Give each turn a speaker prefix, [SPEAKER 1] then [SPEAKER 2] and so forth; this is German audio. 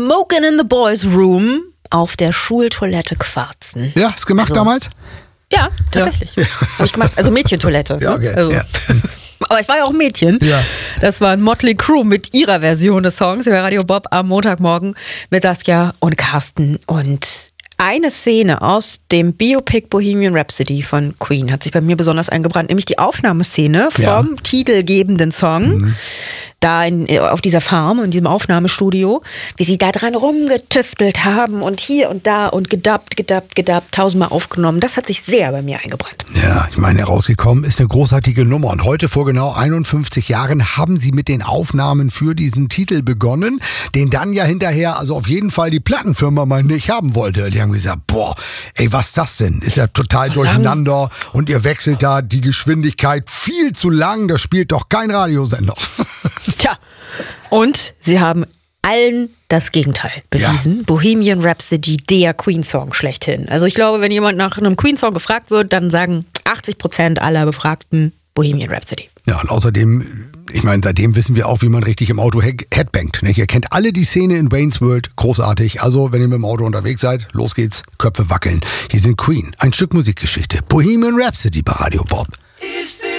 [SPEAKER 1] Smoking in the Boys Room auf der Schultoilette quarzen.
[SPEAKER 2] Ja, hast du gemacht damals?
[SPEAKER 1] Ja, tatsächlich. Ja. Habe ich gemacht. Also Mädchentoilette.
[SPEAKER 2] Ja, okay.
[SPEAKER 1] Also.
[SPEAKER 2] Ja.
[SPEAKER 1] Aber ich war ja auch ein Mädchen.
[SPEAKER 2] Ja.
[SPEAKER 1] Das war ein Motley Crue mit ihrer Version des Songs bei Radio Bob am Montagmorgen mit Saskia und Carsten. Und eine Szene aus dem Biopic Bohemian Rhapsody von Queen hat sich bei mir besonders eingebrannt, nämlich die Aufnahmeszene vom titelgebenden Song. Da auf dieser Farm, in diesem Aufnahmestudio, wie sie da dran rumgetüftelt haben und hier und da und gedubbt, tausendmal aufgenommen. Das hat sich sehr bei mir eingebrannt.
[SPEAKER 2] Ja, ich meine, herausgekommen ist eine großartige Nummer. Und heute vor genau 51 Jahren haben sie mit den Aufnahmen für diesen Titel begonnen, den dann ja hinterher, also auf jeden Fall die Plattenfirma mal nicht haben wollte. Die haben gesagt, boah, ey, was ist das denn? Ist ja total durcheinander und ihr wechselt da die Geschwindigkeit viel zu lang, das spielt doch kein Radiosender.
[SPEAKER 1] Tja, und sie haben allen das Gegenteil bewiesen. Ja. Bohemian Rhapsody, der Queen-Song schlechthin. Also ich glaube, wenn jemand nach einem Queen-Song gefragt wird, dann sagen 80% aller Befragten Bohemian Rhapsody.
[SPEAKER 2] Ja, und außerdem, ich meine, seitdem wissen wir auch, wie man richtig im Auto headbangt. Ihr kennt alle die Szene in Wayne's World, großartig. Also, wenn ihr mit dem Auto unterwegs seid, los geht's, Köpfe wackeln. Hier sind Queen, ein Stück Musikgeschichte. Bohemian Rhapsody bei Radio Bob.